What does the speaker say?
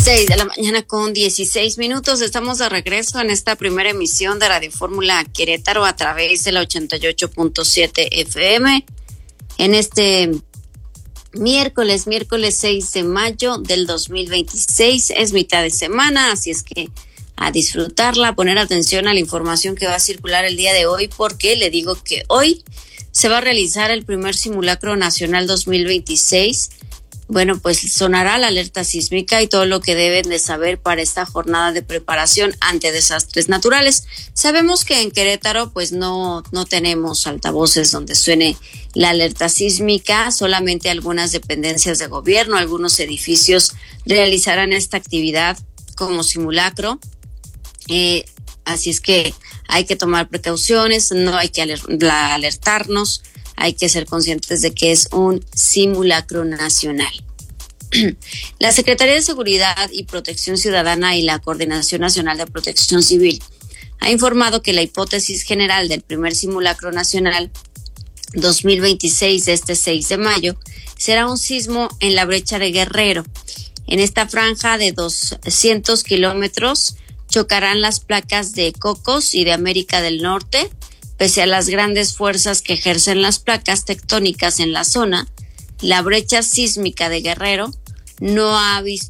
6:16 con 16 minutos. Estamos de regreso en esta primera emisión de Radio Fórmula Querétaro a través de la 88.7 FM. En este miércoles 6 de mayo del 2026, es mitad de semana, así es que a disfrutarla, poner atención a la información que va a circular el día de hoy, porque le digo que hoy se va a realizar el primer simulacro nacional 2026. Bueno, pues sonará la alerta sísmica y todo lo que deben de saber para esta jornada de preparación ante desastres naturales. Sabemos que en Querétaro pues no tenemos altavoces donde suene la alerta sísmica, solamente algunas dependencias de gobierno, algunos edificios realizarán esta actividad como simulacro. Así es que hay que tomar precauciones, no hay que alertarnos. Hay que ser conscientes de que es un simulacro nacional. La Secretaría de Seguridad y Protección Ciudadana y la Coordinación Nacional de Protección Civil ha informado que la hipótesis general del primer simulacro nacional 2026 de este 6 de mayo será un sismo en la brecha de Guerrero. En esta franja de 200 kilómetros chocarán las placas de Cocos y de América del Norte. Pese a las grandes fuerzas que ejercen las placas tectónicas en la zona, la brecha sísmica de Guerrero no ha visto